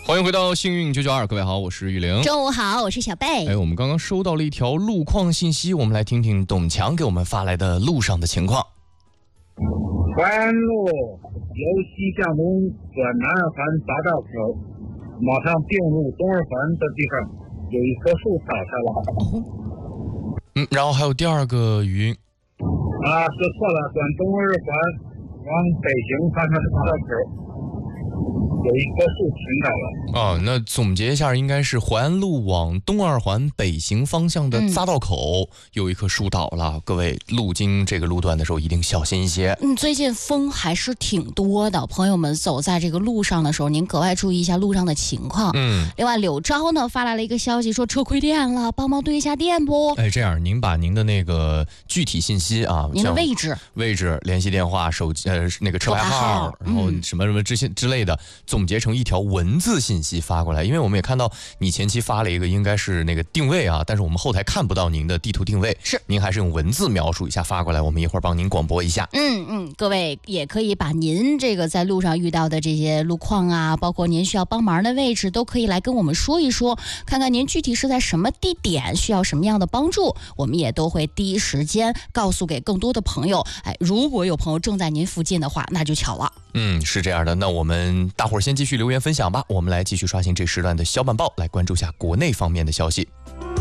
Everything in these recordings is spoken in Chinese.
欢迎回到幸运992，各位好，我是玉玲。 中午好，我是小贝。 我们刚刚收到了一条路况信息，我们来听听董强给我们发来的路上的情况。 淮安路由西向东转南二环匝道口，马上并入东二环的地方有一棵树倒下了。 然后还有第二个语音。 说错了，转东二环往北行方向的匝道口有一棵树倾倒了。 那总结一下，应该是淮安路往东二环北行方向的匝道口有一棵树倒了，各位路经这个路段的时候一定小心一些。 最近风还是挺多的，朋友们走在这个路上的时候，您格外注意一下路上的情况。另外柳昭呢发来了一个消息说车亏电了，帮忙对一下电不？ 这样您把您的那个具体信息啊， 您的位置、 联系电话、手机那个车牌号，然后什么什么这些之类的，总结成一条文字信息发过来。因为我们也看到你前期发了一个应该是那个定位啊，但是我们后台看不到您的地图定位， 是您还是用文字描述一下发过来，我们一会儿帮您广播一下。 各位也可以把您这个在路上遇到的这些路况啊，包括您需要帮忙的位置，都可以来跟我们说一说，看看您具体是在什么地点，需要什么样的帮助，我们也都会第一时间告诉给更多的朋友。如果有朋友正在您附近的话，那就巧了。 是这样的，那我们大伙儿先继续留言分享吧，我们来继续刷新这时段的小板报，来关注下国内方面的消息。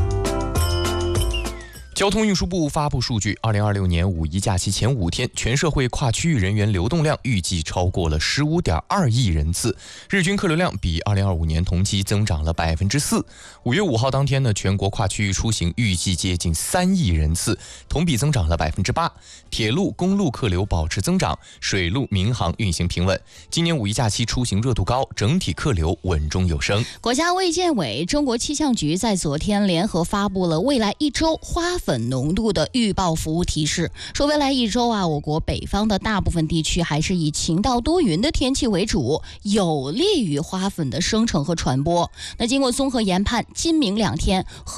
交通运输部发布数据，2026年五一假期前5天，全社会跨区域人员流动量预计超过了15.2亿人次，日均客流量比2025年同期增长了4%。5月5号当天呢，全国跨区域出行预计接近3亿人次，同比增长了8%。铁路、公路客流保持增长，水路、民航运行平稳。今年五一假期出行热度高，整体客流稳中有升。 国家卫健委、中国气象局在昨天联合发布了未来1周花粉浓度的预报服务提示，说未来1周我国北方的大部分地区还是以晴到多云的天气为主，有利于花粉的生成和传播。那经过综合研判，今明2天